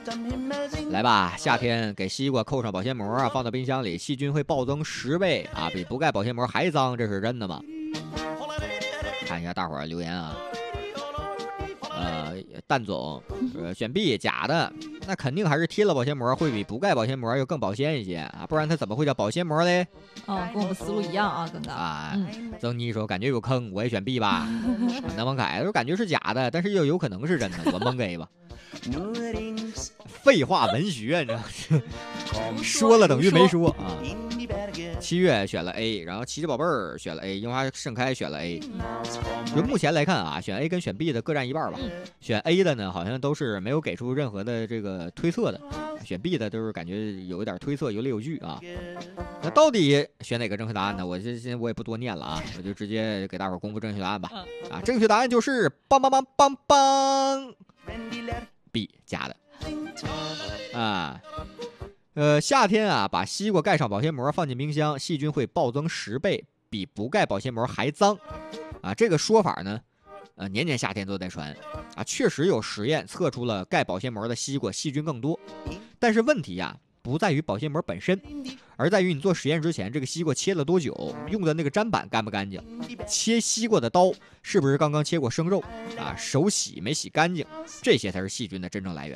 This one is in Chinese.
来吧，夏天给西瓜扣上保鲜膜啊，放到冰箱里，细菌会暴增10倍啊，比不盖保鲜膜还脏，这是真的吗？看一下大伙儿留言啊。蛋总，选 B 假的，那肯定还是贴了保鲜膜会比不盖保鲜膜又更保鲜一些啊，不然它怎么会叫保鲜膜嘞？ 哦，跟我们思路一样啊，刚刚。 啊，曾妮说感觉有坑，我也选 B 吧。南王凯说感觉是假的，但是又有可能是真的，我蒙 A 吧。废话文学，你知道吗？说了等于没说啊。7月选了 A， 然后奇奇宝贝儿选了 A， 樱花盛开选了 A。就目前来看啊，选 A 跟选 B 的各占一半吧。选 A 的呢，好像都是没有给出任何的这个推测的；选 B 的都是感觉有一点推测，有理有据啊。那到底选哪个正确答案呢？我现在我也不多念了啊，我就直接给大伙儿公布正确答案吧。啊，正确答案就是梆梆梆梆梆 ，B 加的啊。夏天啊，把西瓜盖上保鲜膜放进冰箱，细菌会暴增10倍，比不盖保鲜膜还脏。啊，这个说法呢，年年夏天都在传。啊，确实有实验测出了盖保鲜膜的西瓜细菌更多。但是问题呀，不在于保鲜膜本身，而在于你做实验之前，这个西瓜切了多久，用的那个砧板干不干净，切西瓜的刀是不是刚刚切过生肉啊，手洗没洗干净，这些才是细菌的真正来源。